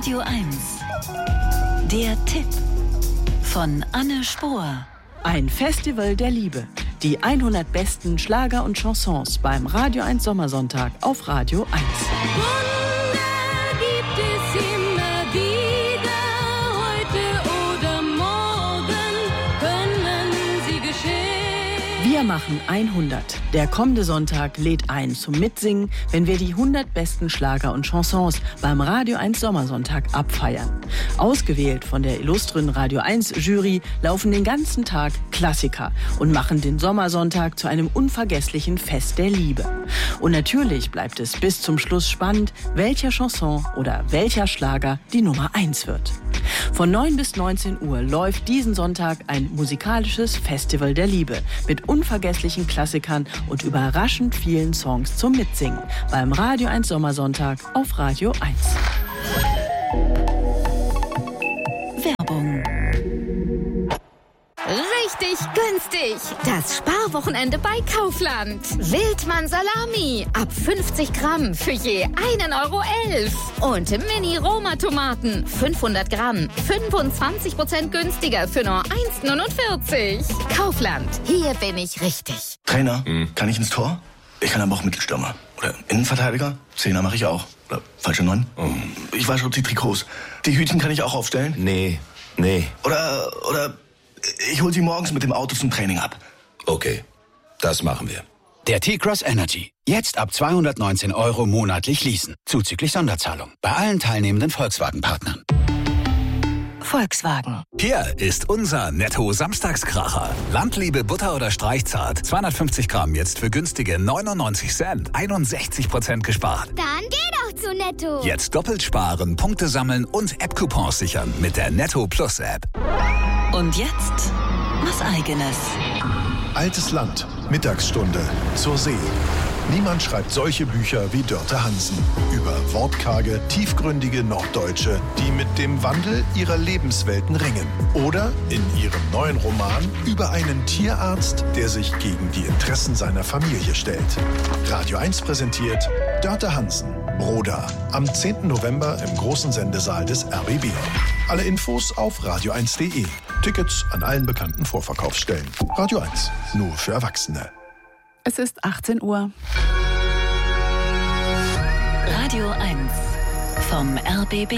Radio 1. Der Tipp von Anne Spohr. Ein Festival der Liebe. Die 100 besten Schlager und Chansons beim Radio 1 Sommersonntag auf Radio 1. Wunder gibt es immer wieder, heute oder morgen können sie geschehen. Wir machen 100. Der kommende Sonntag lädt ein zum Mitsingen, wenn wir die 100 besten Schlager und Chansons beim Radio 1 Sommersonntag abfeiern. Ausgewählt von der illustren Radio 1 Jury laufen den ganzen Tag Klassiker und machen den Sommersonntag zu einem unvergesslichen Fest der Liebe. Und natürlich bleibt es bis zum Schluss spannend, welcher Chanson oder welcher Schlager die Nummer 1 wird. Von 9 bis 19 Uhr läuft diesen Sonntag ein musikalisches Festival der Liebe mit unvergesslichen Klassikern und überraschend vielen Songs zum Mitsingen beim Radio 1 Sommersonntag auf Radio 1. Werbung. Richtig günstig. Das Sparwochenende bei Kaufland. Wildmann Salami ab 50 Gramm für je 1,11 €. Und Mini-Roma-Tomaten 500 Gramm 25% günstiger für nur 1,49 €. Kaufland, hier bin ich richtig. Trainer, kann ich ins Tor? Ich kann aber auch Mittelstürmer. Oder Innenverteidiger? Zehner mache ich auch. Oder falsche 9? Ich wasche die Trikots. Die Hütchen kann ich auch aufstellen? Nee. Oder ich hol sie morgens mit dem Auto zum Training ab. Okay, das machen wir. Der T-Cross Energy. Jetzt ab 219 € monatlich leasen. Zuzüglich Sonderzahlung. Bei allen teilnehmenden Volkswagen-Partnern. Volkswagen. Hier ist unser Netto-Samstagskracher. Landliebe Butter oder Streichzart. 250 Gramm jetzt für günstige 99 Cent. 61% gespart. Dann geh doch zu Netto. Jetzt doppelt sparen, Punkte sammeln und App-Coupons sichern mit der Netto Plus App. Und jetzt was Eigenes. Altes Land. Mittagsstunde. Zur See. Niemand schreibt solche Bücher wie Dörte Hansen. Über wortkarge, tiefgründige Norddeutsche, die mit dem Wandel ihrer Lebenswelten ringen. Oder in ihrem neuen Roman über einen Tierarzt, der sich gegen die Interessen seiner Familie stellt. Radio 1 präsentiert Dörte Hansen, Broda. Am 10. November im großen Sendesaal des RBB. Alle Infos auf radio1.de. Tickets an allen bekannten Vorverkaufsstellen. Radio 1, nur für Erwachsene. Es ist 18 Uhr. Radio 1 vom RBB.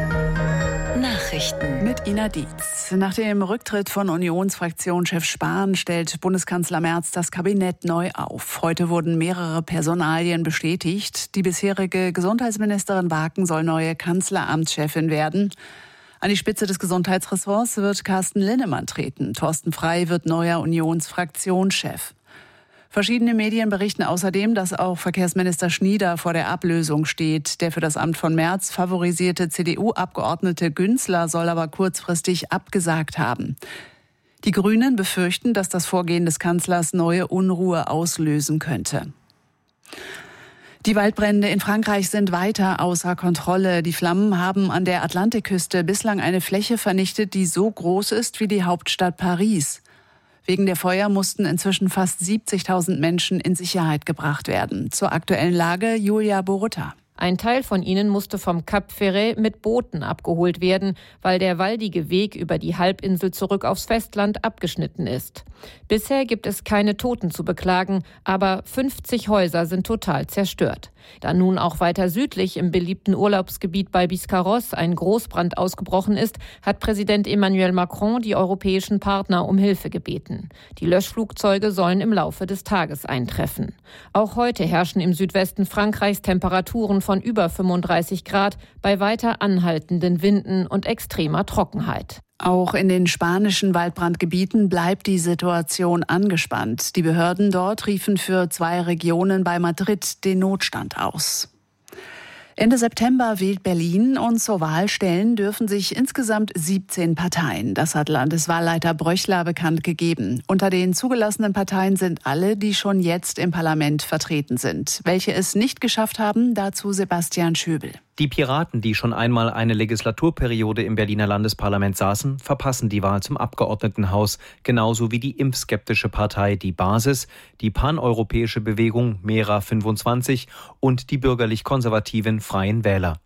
Nachrichten Mit Ina Dietz. Nach dem Rücktritt von Unionsfraktionschef Spahn stellt Bundeskanzler Merz das Kabinett neu auf. Heute wurden mehrere Personalien bestätigt. Die bisherige Gesundheitsministerin Waken soll neue Kanzleramtschefin werden. An die Spitze des Gesundheitsressorts wird Carsten Linnemann treten. Thorsten Frey wird neuer Unionsfraktionschef. Verschiedene Medien berichten außerdem, dass auch Verkehrsminister Schnieder vor der Ablösung steht. Der für das Amt von Merz favorisierte CDU-Abgeordnete Günzler soll aber kurzfristig abgesagt haben. Die Grünen befürchten, dass das Vorgehen des Kanzlers neue Unruhe auslösen könnte. Die Waldbrände in Frankreich sind weiter außer Kontrolle. Die Flammen haben an der Atlantikküste bislang eine Fläche vernichtet, die so groß ist wie die Hauptstadt Paris. Wegen der Feuer mussten inzwischen fast 70.000 Menschen in Sicherheit gebracht werden. Zur aktuellen Lage Julia Borutta. Ein Teil von ihnen musste vom Cap Ferret mit Booten abgeholt werden, weil der waldige Weg über die Halbinsel zurück aufs Festland abgeschnitten ist. Bisher gibt es keine Toten zu beklagen, aber 50 Häuser sind total zerstört. Da nun auch weiter südlich im beliebten Urlaubsgebiet bei Biscarrosse ein Großbrand ausgebrochen ist, hat Präsident Emmanuel Macron die europäischen Partner um Hilfe gebeten. Die Löschflugzeuge sollen im Laufe des Tages eintreffen. Auch heute herrschen im Südwesten Frankreichs Temperaturen von über 35 Grad bei weiter anhaltenden Winden und extremer Trockenheit. Auch in den spanischen Waldbrandgebieten bleibt die Situation angespannt. Die Behörden dort riefen für 2 Regionen bei Madrid den Notstand aus. Ende September wählt Berlin und zur Wahl stellen dürfen sich insgesamt 17 Parteien. Das hat Landeswahlleiter Bröchler bekannt gegeben. Unter den zugelassenen Parteien sind alle, die schon jetzt im Parlament vertreten sind. Welche es nicht geschafft haben, dazu Sebastian Schöbel. Die Piraten, die schon einmal eine Legislaturperiode im Berliner Landesparlament saßen, verpassen die Wahl zum Abgeordnetenhaus, genauso wie die impfskeptische Partei Die Basis, die paneuropäische Bewegung Mera 25 und die bürgerlich-konservativen Freien Wähler.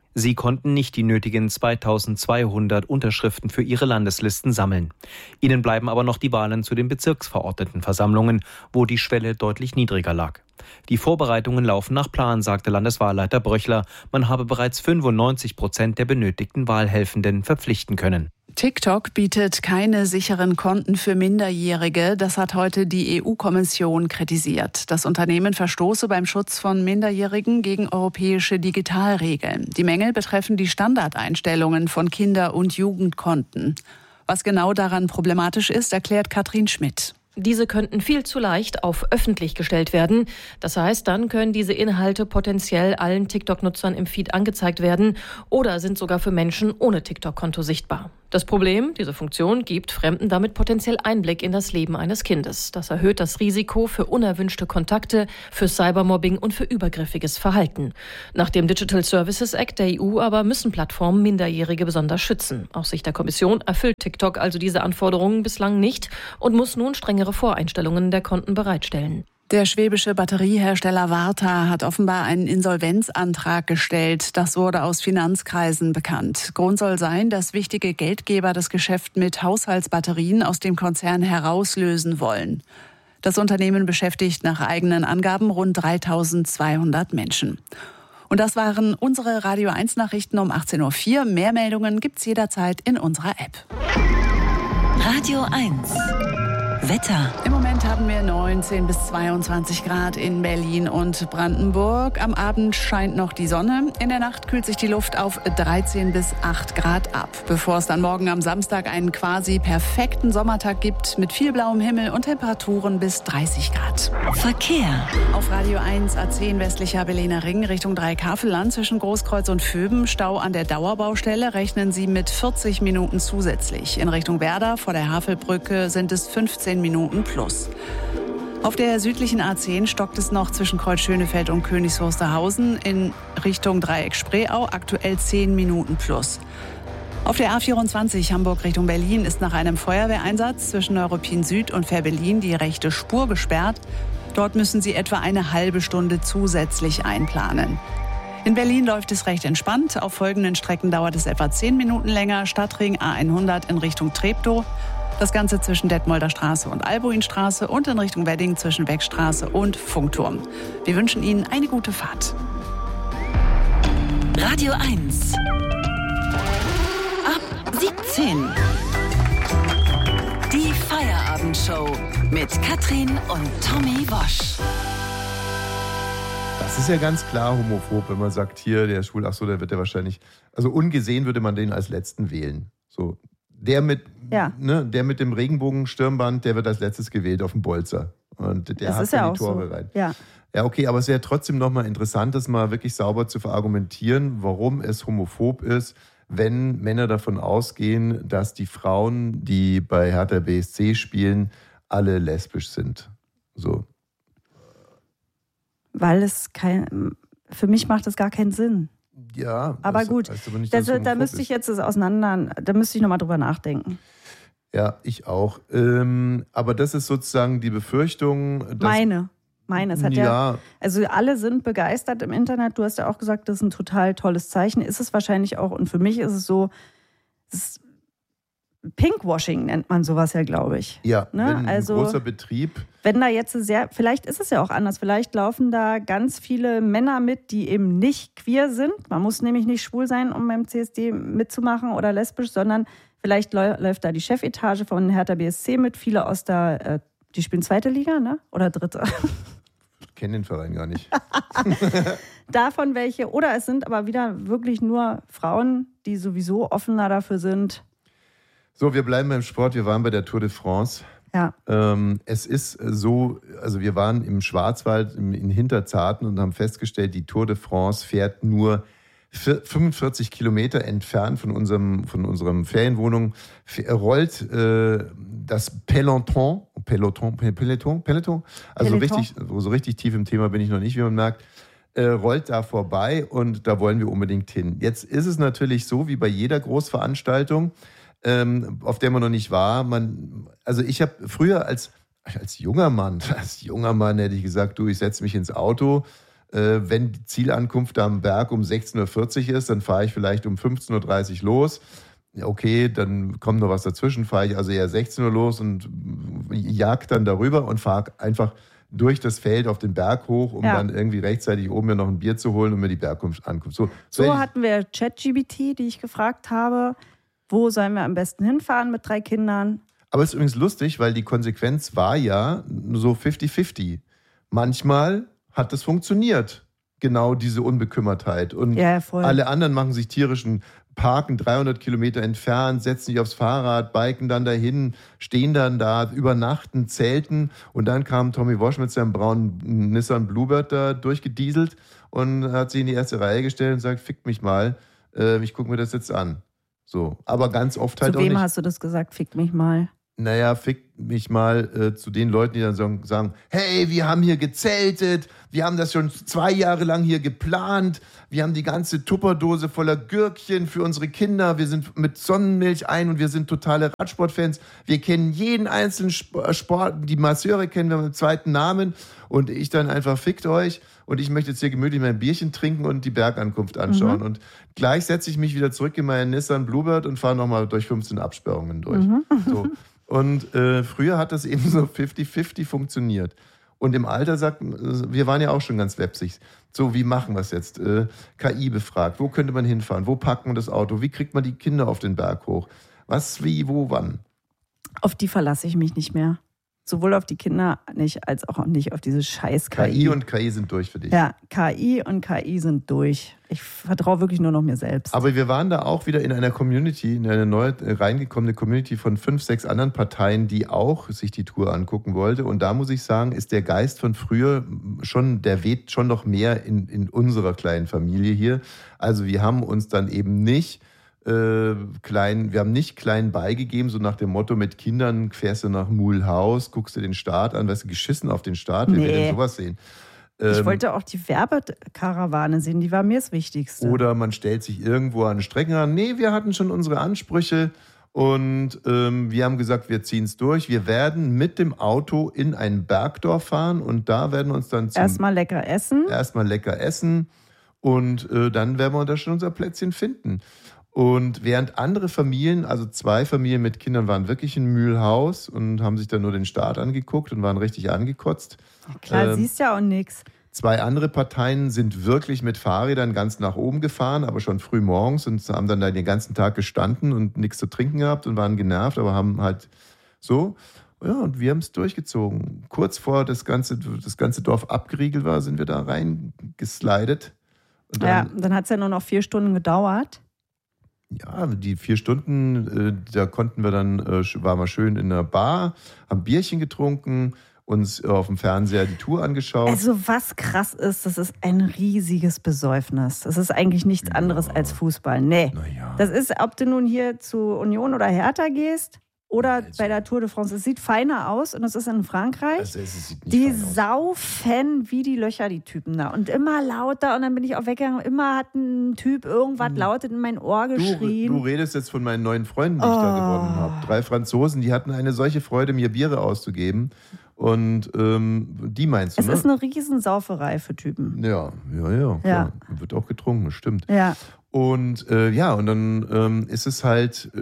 Sie konnten nicht die nötigen 2200 Unterschriften für ihre Landeslisten sammeln. Ihnen bleiben aber noch die Wahlen zu den Bezirksverordnetenversammlungen, wo die Schwelle deutlich niedriger lag. Die Vorbereitungen laufen nach Plan, sagte Landeswahlleiter Bröchler. Man habe bereits 95% der benötigten Wahlhelfenden verpflichten können. TikTok bietet keine sicheren Konten für Minderjährige. Das hat heute die EU-Kommission kritisiert. Das Unternehmen verstoße beim Schutz von Minderjährigen gegen europäische Digitalregeln. Die Mängel betreffen die Standardeinstellungen von Kinder- und Jugendkonten. Was genau daran problematisch ist, erklärt Katrin Schmidt. Diese könnten viel zu leicht auf öffentlich gestellt werden. Das heißt, dann können diese Inhalte potenziell allen TikTok-Nutzern im Feed angezeigt werden oder sind sogar für Menschen ohne TikTok-Konto sichtbar. Das Problem, diese Funktion gibt Fremden damit potenziell Einblick in das Leben eines Kindes. Das erhöht das Risiko für unerwünschte Kontakte, für Cybermobbing und für übergriffiges Verhalten. Nach dem Digital Services Act der EU aber müssen Plattformen Minderjährige besonders schützen. Aus Sicht der Kommission erfüllt TikTok also diese Anforderungen bislang nicht und muss nun strengere Voreinstellungen der Konten bereitstellen. Der schwäbische Batteriehersteller Varta hat offenbar einen Insolvenzantrag gestellt. Das wurde aus Finanzkreisen bekannt. Grund soll sein, dass wichtige Geldgeber das Geschäft mit Haushaltsbatterien aus dem Konzern herauslösen wollen. Das Unternehmen beschäftigt nach eigenen Angaben rund 3.200 Menschen. Und das waren unsere Radio 1 Nachrichten um 18.04 Uhr. Mehr Meldungen gibt's jederzeit in unserer App. Radio 1. Wetter. Im Moment haben wir 19 bis 22 Grad in Berlin und Brandenburg. Am Abend scheint noch die Sonne. In der Nacht kühlt sich die Luft auf 13 bis 8 Grad ab. Bevor es dann morgen am Samstag einen quasi perfekten Sommertag gibt mit viel blauem Himmel und Temperaturen bis 30 Grad. Verkehr. Auf Radio 1 A10 westlicher Berliner Ring Richtung Dreikafelland zwischen Großkreuz und Vöben. Stau an der Dauerbaustelle rechnen Sie mit 40 Minuten zusätzlich. In Richtung Werder vor der Havelbrücke sind es 15 Minuten plus. Auf der südlichen A10 stockt es noch zwischen Kreuz Schönefeld und Königs Wusterhausen in Richtung Dreieck Spreeau, aktuell 10 Minuten plus. Auf der A24 Hamburg Richtung Berlin ist nach einem Feuerwehreinsatz zwischen Neuruppin Süd und Fährberlin die rechte Spur gesperrt. Dort müssen Sie etwa eine halbe Stunde zusätzlich einplanen. In Berlin läuft es recht entspannt. Auf folgenden Strecken dauert es etwa 10 Minuten länger. Stadtring A100 in Richtung Treptow. Das Ganze zwischen Detmolder Straße und Albuinstraße und in Richtung Wedding zwischen Beckstraße und Funkturm. Wir wünschen Ihnen eine gute Fahrt. Radio 1. Ab 17. Die Feierabendshow mit Katrin und Tommy Wosch. Das ist ja ganz klar homophob, wenn man sagt, hier, der ist schwul, ach so, der wird ja wahrscheinlich, also ungesehen würde man den als letzten wählen. So. Der mit dem Regenbogenstirnband, der wird als letztes gewählt auf dem Bolzer. Und der hat ja die Tore so rein. Ja, okay, aber es wäre trotzdem nochmal interessant, das mal wirklich sauber zu verargumentieren, warum es homophob ist, wenn Männer davon ausgehen, dass die Frauen, die bei Hertha BSC spielen, alle lesbisch sind. So. Weil für mich macht das gar keinen Sinn. Ja, aber gut, heißt aber nicht, da müsste ich jetzt da müsste ich nochmal drüber nachdenken. Ja, ich auch. Aber das ist sozusagen die Befürchtung. Meine. Es hat also alle sind begeistert im Internet. Du hast ja auch gesagt, das ist ein total tolles Zeichen. Ist es wahrscheinlich auch. Und für mich ist es so, Pinkwashing nennt man sowas ja, glaube ich. Ja, ne? Wenn ein großer Betrieb. Wenn da jetzt vielleicht ist es ja auch anders. Vielleicht laufen da ganz viele Männer mit, die eben nicht queer sind. Man muss nämlich nicht schwul sein, um beim CSD mitzumachen oder lesbisch, sondern vielleicht läuft da die Chefetage von Hertha BSC mit. Viele aus die spielen zweite Liga, ne? Oder dritte. Ich kenne den Verein gar nicht. Davon welche. Oder es sind aber wieder wirklich nur Frauen, die sowieso offener dafür sind. So, wir bleiben beim Sport. Wir waren bei der Tour de France. Ja. Es ist so, also wir waren im Schwarzwald in Hinterzarten und haben festgestellt, die Tour de France fährt nur 45 Kilometer entfernt von unserem Ferienwohnung, rollt das Peloton, also so richtig tief im Thema bin ich noch nicht, wie man merkt, rollt da vorbei und da wollen wir unbedingt hin. Jetzt ist es natürlich so, wie bei jeder Großveranstaltung, auf der man noch nicht war. Also ich habe früher als junger Mann hätte ich gesagt, ich setze mich ins Auto, Wenn die Zielankunft am Berg um 16.40 Uhr ist, dann fahre ich vielleicht um 15.30 Uhr los. Okay, dann kommt noch was dazwischen, fahre ich also eher 16 Uhr los und jag dann darüber und fahre einfach durch das Feld auf den Berg hoch, um dann irgendwie rechtzeitig oben mir noch ein Bier zu holen und mir die Bergankunft ankommt. So hatten wir ChatGPT, die ich gefragt habe, wo sollen wir am besten hinfahren mit 3 Kindern? Aber es ist übrigens lustig, weil die Konsequenz war ja so 50-50. Manchmal hat das funktioniert, genau diese Unbekümmertheit. Und alle anderen machen sich tierischen Parken 300 Kilometer entfernt, setzen sich aufs Fahrrad, biken dann dahin, stehen dann da, übernachten, zelten. Und dann kam Tommy Walsh mit seinem braunen Nissan Bluebird da durchgedieselt und hat sich in die erste Reihe gestellt und sagt, fickt mich mal, ich gucke mir das jetzt an. So, aber ganz oft halt auch nicht. Zu wem hast du das gesagt, fickt mich mal? Naja, fick mich mal zu den Leuten, die dann sagen, hey, wir haben hier gezeltet, wir haben das schon 2 Jahre lang hier geplant, wir haben die ganze Tupperdose voller Gürkchen für unsere Kinder, wir sind mit Sonnenmilch ein und wir sind totale Radsportfans, wir kennen jeden einzelnen Sport, die Masseure kennen wir mit dem zweiten Namen und ich dann einfach fickt euch und ich möchte jetzt hier gemütlich mein Bierchen trinken und die Bergankunft anschauen und gleich setze ich mich wieder zurück in meinen Nissan Bluebird und fahre nochmal durch 15 Absperrungen durch. So. Und früher hat das eben so 50-50 funktioniert. Und im Alter wir waren ja auch schon ganz websig. So, wie machen wir es jetzt? KI befragt, wo könnte man hinfahren? Wo parkt man das Auto? Wie kriegt man die Kinder auf den Berg hoch? Was, wie, wo, wann? Auf die verlasse ich mich nicht mehr. Sowohl auf die Kinder nicht, als auch nicht auf diese scheiß KI. KI und KI sind durch für dich. Ja, KI und KI sind durch. Ich vertraue wirklich nur noch mir selbst. Aber wir waren da auch wieder in einer Community, in eine neu reingekommene Community von 5, 6 anderen Parteien, die auch sich die Tour angucken wollte. Und da muss ich sagen, ist der Geist von früher der weht schon noch mehr in unserer kleinen Familie hier. Also wir haben uns dann eben nicht wir haben nicht klein beigegeben, so nach dem Motto, mit Kindern fährst du nach Mulhouse, guckst du den Start an, weißt du, geschissen auf den Start, wer will denn sowas sehen? Ich wollte auch die Werbekarawane sehen, die war mir das Wichtigste. Oder man stellt sich irgendwo an den Strecken an, nee, wir hatten schon unsere Ansprüche und wir haben gesagt, wir ziehen es durch. Wir werden mit dem Auto in ein Bergdorf fahren und da werden wir uns dann erstmal lecker essen und dann werden wir da schon unser Plätzchen finden. Und während andere Familien, also 2 Familien mit Kindern, waren wirklich in Mulhouse und haben sich dann nur den Start angeguckt und waren richtig angekotzt. Klar, siehst ja auch nichts. 2 andere Parteien sind wirklich mit Fahrrädern ganz nach oben gefahren, aber schon früh morgens und haben dann da den ganzen Tag gestanden und nichts zu trinken gehabt und waren genervt, aber haben halt so. Ja, und wir haben es durchgezogen. Kurz vor das ganze Dorf abgeriegelt war, sind wir da reingeslidet. Und dann hat es ja nur noch 4 Stunden gedauert. Ja, die 4 Stunden, da konnten wir dann, waren wir schön in der Bar, haben Bierchen getrunken, uns auf dem Fernseher die Tour angeschaut. Also was krass ist, das ist ein riesiges Besäufnis. Das ist eigentlich nichts anderes als Fußball. Nee, das ist, ob du nun hier zu Union oder Hertha gehst oder bei der Tour de France. Es sieht feiner aus und das ist in Frankreich. Also es sieht nicht die saufen wie die Löcher, die Typen da. Und immer lauter und dann bin ich auch weggegangen. Immer hat ein Typ irgendwas lautet in mein Ohr geschrien. Du redest jetzt von meinen neuen Freunden, die ich da gewonnen habe. 3 Franzosen, die hatten eine solche Freude, mir Biere auszugeben. Und die meinst du, ne? Es ist eine Riesensauferei für Typen. Ja. Wird auch getrunken, stimmt. Ja. Und und dann ist es halt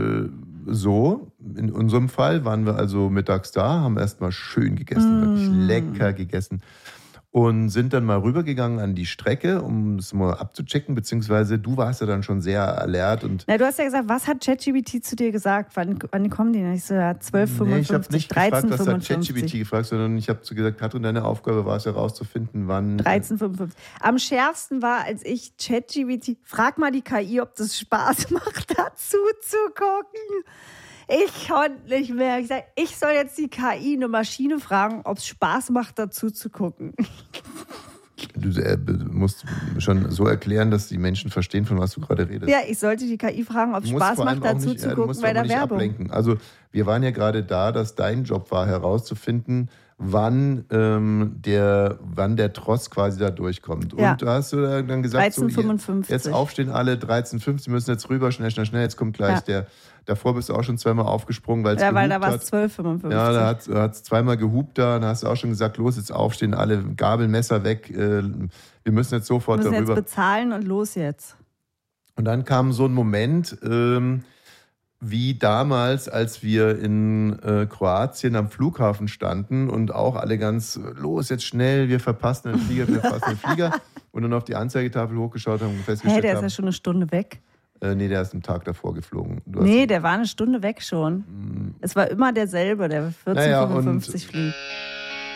so, in unserem Fall waren wir also mittags da, haben erstmal schön gegessen, wirklich lecker gegessen. Und sind dann mal rübergegangen an die Strecke, um es mal abzuchecken, beziehungsweise du warst ja dann schon sehr alert. Und du hast ja gesagt, was hat ChatGPT zu dir gesagt? Wann kommen die? Ich so, ja, 12:55, nee, ich habe nicht 13:55. gefragt, was hat ChatGPT gefragt, sondern ich habe gesagt, Katrin, deine Aufgabe war es herauszufinden, wann... 13:55. Am schärfsten war, als ich ChatGPT, frag mal die KI, ob das Spaß macht, dazu zu gucken. Ich konnte nicht mehr. Ich sage, ich soll jetzt die KI, eine Maschine, fragen, ob es Spaß macht, dazu zu gucken. Du musst schon so erklären, dass die Menschen verstehen, von was du gerade redest. Ja, ich sollte die KI fragen, ob es Spaß macht, dazu zu gucken bei der Werbung. Ablenken. Also wir waren ja gerade da, dass dein Job war, herauszufinden, wann der Tross quasi da durchkommt. Ja. Und da hast du dann gesagt, 13:55. So, jetzt aufstehen alle, 13:50, müssen jetzt rüber, schnell, jetzt kommt gleich der. Davor bist du auch schon zweimal aufgesprungen, weil es gehupt hat. Ja, weil da war es 12:55. Ja, da hat es zweimal gehupt da. Dann hast du auch schon gesagt, los, jetzt aufstehen, alle Gabel, Messer weg. Wir müssen jetzt sofort darüber. Wir müssen jetzt bezahlen und los jetzt. Und dann kam so ein Moment, wie damals, als wir in Kroatien am Flughafen standen und auch alle ganz, los, jetzt schnell, wir verpassen den Flieger. Und dann auf die Anzeigetafel hochgeschaut haben und festgestellt der ist ja schon eine Stunde weg. Nee, der ist einen Tag davor geflogen. Der war eine Stunde weg schon. Es war immer derselbe, der 14:55 fliegt.